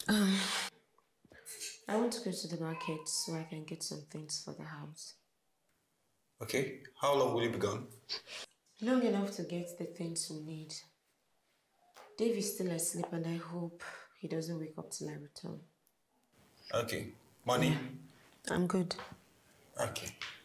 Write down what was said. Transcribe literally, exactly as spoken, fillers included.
Um, I want to go to the market so I can get some things for the house. Okay, how long will you be gone? Long enough to get the things we need. Dave is still asleep and I hope he doesn't wake up till I return. Okay, Yeah, money? I'm good. Okay.